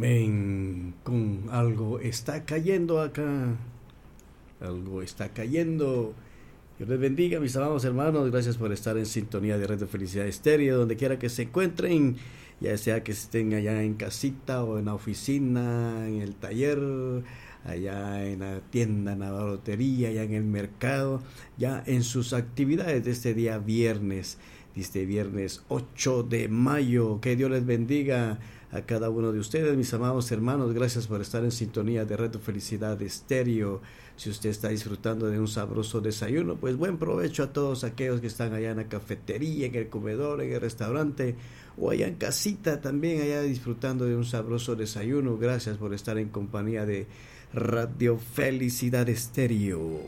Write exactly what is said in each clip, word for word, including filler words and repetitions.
Ven, con algo está cayendo acá, algo está cayendo. Dios les bendiga, mis amados hermanos. Gracias por estar en sintonía de Red de Felicidad Estéreo, donde quiera que se encuentren, ya sea que estén allá en casita o en la oficina, en el taller, allá en la tienda, en la barrotería, allá en el mercado, ya en sus actividades de este día viernes, de este viernes ocho de mayo. Que Dios les bendiga a cada uno de ustedes, mis amados hermanos. Gracias por estar en sintonía de Red de Felicidad Estéreo. Si usted está disfrutando de un sabroso desayuno, pues buen provecho a todos aquellos que están allá en la cafetería, en el comedor, en el restaurante o allá en casita también, allá disfrutando de un sabroso desayuno. Gracias por estar en compañía de Radio Felicidad Estéreo.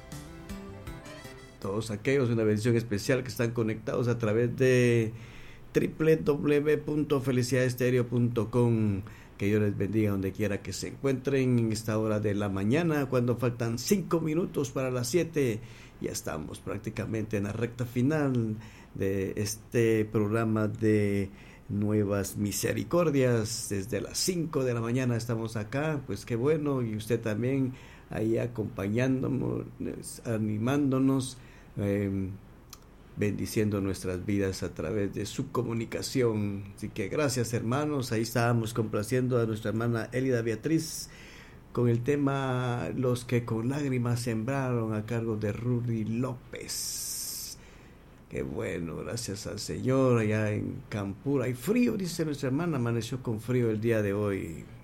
Todos aquellos, una bendición especial que están conectados a través de doble u doble u doble u punto felicidad estéreo punto com. Que Dios les bendiga donde quiera que se encuentren en esta hora de la mañana, cuando faltan cinco minutos para las siete. Ya estamos prácticamente en la recta final de este programa de Nuevas Misericordias. Desde las cinco de la mañana estamos acá, pues qué bueno, y usted también ahí acompañándonos, animándonos, eh, bendiciendo nuestras vidas a través de su comunicación. Así que gracias, hermanos. Ahí estábamos complaciendo a nuestra hermana Elida Beatriz con el tema Los que con lágrimas sembraron, a cargo de Rudy López. Qué bueno, gracias al Señor. Allá en Campura hay frío, dice nuestra hermana, amaneció con frío el día de hoy.